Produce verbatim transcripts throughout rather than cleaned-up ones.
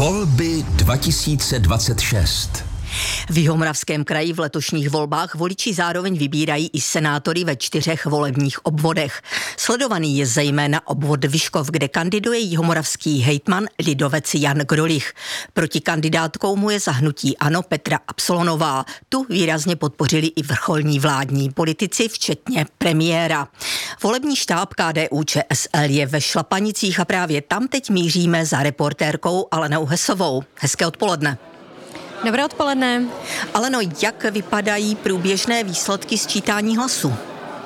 Volby dva tisíce dvacet šest. V Jihomoravském kraji v letošních volbách voliči zároveň vybírají i senátory ve čtyřech volebních obvodech. Sledovaný je zejména obvod Vyškov, kde kandiduje jihomoravský hejtman lidovec Jan Grolich. Proti kandidátkou mu je za hnutí ANO Petra Absolonová. Tu výrazně podpořili i vrcholní vládní politici, včetně premiéra. Volební štáb K D U Č S L je ve Šlapanicích a právě tam teď míříme za reportérkou Alenou Hesovou. Hezké odpoledne. Dobré odpoledne. Aleno, jak vypadají průběžné výsledky sčítání hlasů?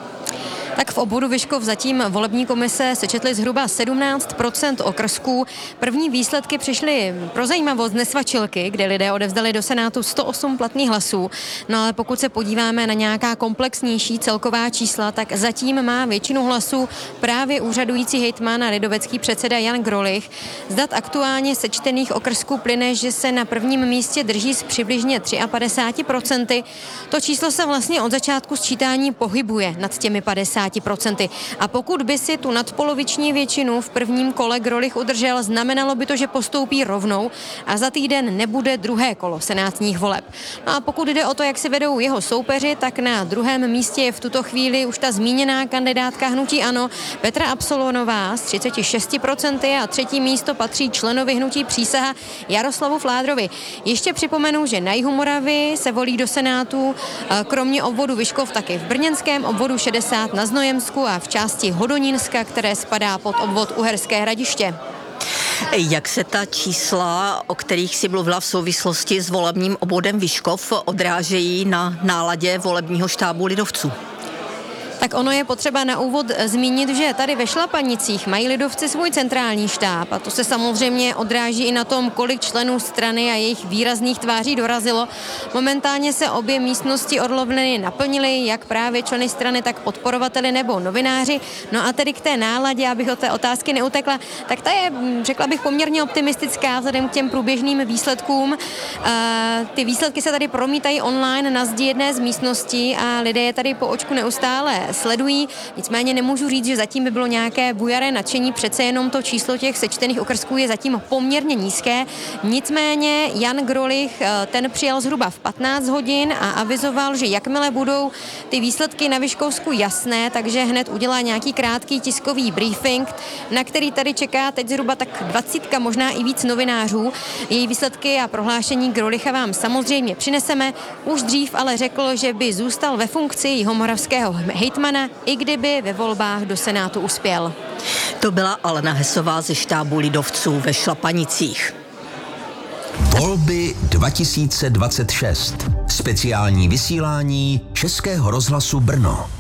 Tak v obvodu Vyškov zatím volební komise sečetly zhruba sedmnáct procent okrsků. První výsledky přišly pro zajímavost z Nesvačilky, kde lidé odevzdali do Senátu sto osm platných hlasů. No ale pokud se podíváme na nějaká komplexnější celková čísla, tak zatím má většinu hlasů právě úřadující hejtman a lidovecký předseda Jan Grolich. Z dat aktuálně sečtených okrsků plyne, že se na prvním místě drží s přibližně padesát tři procent. To číslo se vlastně od začátku sčítání pohybuje nad těmi padesáti procenty. A pokud by si tu nadpoloviční většinu v prvním kole Grolich udržel, znamenalo by to, že postoupí rovnou a za týden nebude druhé kolo senátních voleb. No a pokud jde o to, jak se vedou jeho soupeři, tak na druhém místě je v tuto chvíli už ta zmíněná kandidátka hnutí ANO Petra Absolonová s třicet šest procent a třetí místo patří členovi hnutí Přísaha Jaroslavu Fládrovi. Ještě připomenu, že na jihu Moravy se volí do Senátu kromě obvodu Vyškov taky v brněnském obvodu šedesát na Znojemsku a v části Hodonínska, které spadá pod obvod Uherské Hradiště. Jak se ta čísla, o kterých si mluvila v souvislosti s volebním obvodem Vyškov, odrážejí na náladě volebního štábu lidovců? Tak ono je potřeba na úvod zmínit, že tady ve Šlapanicích mají lidovci svůj centrální štáb a to se samozřejmě odráží i na tom, kolik členů strany a jejich výrazných tváří dorazilo. Momentálně se obě místnosti Orlovny naplnily, jak právě členy strany, tak podporovateli nebo novináři. No a tedy k té náladě, abych od té otázky neutekla, tak ta je, řekla bych, poměrně optimistická vzhledem k těm průběžným výsledkům. Ty výsledky se tady promítají online na zdi jedné z místností a lidé je tady po očku neustále sledují, nicméně nemůžu říct, že zatím by bylo nějaké bujaré nadšení, přece jenom to číslo těch sečtených okrsků je zatím poměrně nízké. Nicméně Jan Grolich, ten přijel zhruba v patnáct hodin a avizoval, že jakmile budou ty výsledky na Vyškovsku jasné, takže hned udělá nějaký krátký tiskový briefing, na který tady čeká teď zhruba tak dvacítka, možná i víc novinářů. Její výsledky a prohlášení Grolicha vám samozřejmě přineseme. Už dřív ale řekl, že by zůstal ve funkci jihomoravského hejtmana, i kdyby ve volbách do Senátu uspěl. To byla Alena Hesová ze štábu lidovců ve Šlapanicích. Volby dva tisíce dvacet šest. Speciální vysílání Českého rozhlasu Brno.